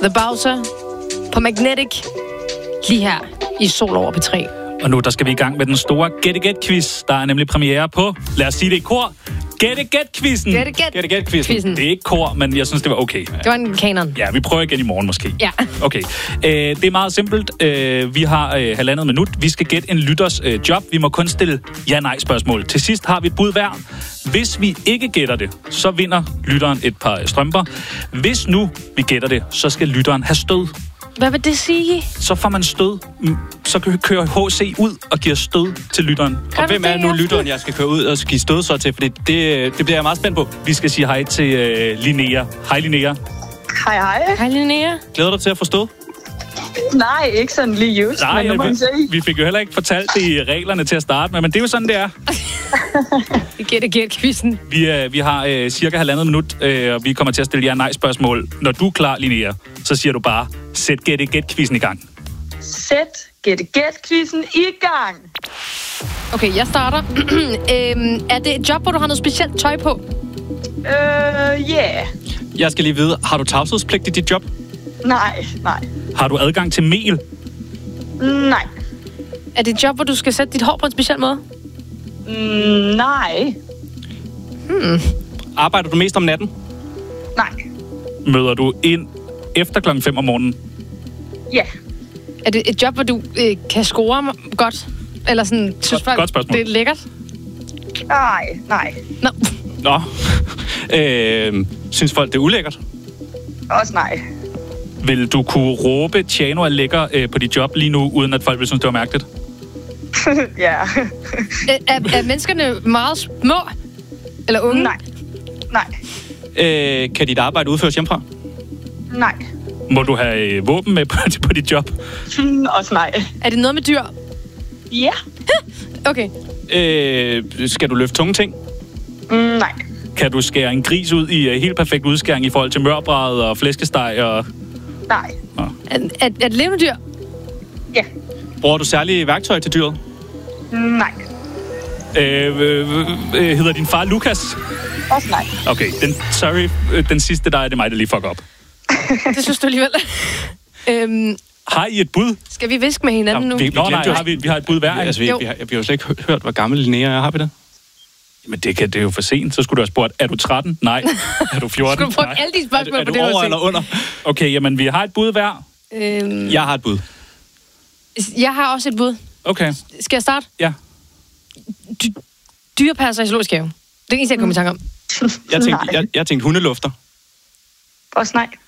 The Bowser på Magnetic, lige her i Sol over P3. Og nu der skal vi i gang med den store Get It Get-quiz. Der er nemlig premiere på, lad os sige det i kor, Get It Get-quizzen. Get It Get-quizzen. Det er ikke kor, men jeg synes, det var okay. Det var en kanon. Ja, vi prøver igen i morgen måske. Ja. Okay. Det er meget simpelt. Vi har halvandet minut. Vi skal gætte en lytters job. Vi må kun stille ja-nej-spørgsmål. Til sidst har vi et bud hver. Hvis vi ikke gætter det, så vinder lytteren et par strømper. Hvis nu vi gætter det, så skal lytteren have stød. Hvad vil det sige? Så får man stød. Så kører HC ud og giver stød til lytteren. Og hvem er nu lytteren, jeg skal køre ud og give stød så til? Fordi det bliver jeg meget spændt på. Vi skal sige hej til Linnea. Hej Linnea. Hej, hej. Hej Linnea. Glæder du til at få stød? Nej, ikke sådan lige just. Nej, vi fik jo heller ikke fortalt det i reglerne til at starte med, men det er jo sådan, det er. Get It Get-quizzen. Vi har cirka halvandet minut, og vi kommer til at stille ja-nej-spørgsmål. Når du er klar, Linnea, så siger du bare, sæt Get It Get-quizzen i gang. Sæt Get It Get-quizzen i gang. Okay, jeg starter. Er det et job, hvor du har noget specielt tøj på? Yeah. Jeg skal lige vide, har du tavshedspligt i dit job? Nej. Har du adgang til mel? Nej. Er det et job, hvor du skal sætte dit hår på en speciel måde? Nej. Arbejder du mest om natten? Nej. Møder du ind efter 5:00 om morgenen? Ja. Er det et job, hvor du kan score godt? Eller sådan, synes folk, godt spørgsmål. det er lækkert? Nej. Nå. Synes folk, det er ulækkert? Også nej. Vil du kunne råbe, Tjano er lækker på dit job lige nu, uden at folk vil synes, det var mærkeligt? Ja. Er menneskerne meget små? Eller unge? Nej. Kan dit arbejde udføres hjemmefra? Nej. Må du have våben med på dit job? Også nej. Er det noget med dyr? Ja. Okay. Skal du løfte tunge ting? Nej. Kan du skære en gris ud i helt perfekt udskæring i forhold til mørbræd og flæskesteg? Og... Nej. Er det levende dyr? Ja. Bruger du særlige værktøj til dyret? Nej. Hedder din far Lukas? Også nej. Okay, den sidste, der er det mig, der lige fucker op. Det synes du alligevel. Har I et bud? Skal vi viske med hinanden nu? Vi har et bud hver. Altså, vi har jo slet ikke hørt, hvor gammel Linnea er. Har vi det? Men det er jo for sent. Så skulle du have spurgt, er du 13? Nej. Er du 14? Skulle du bruge alle de spørgsmål er på du det? over eller under? Okay, jamen vi har et bud hver. Jeg har et bud. Jeg har også et bud. Okay. Skal jeg starte? Ja. Dyrepasser i zoologisk have. Det er eneste, jeg kommer i tanke om. Jeg tænkte hundelufter. Også nej.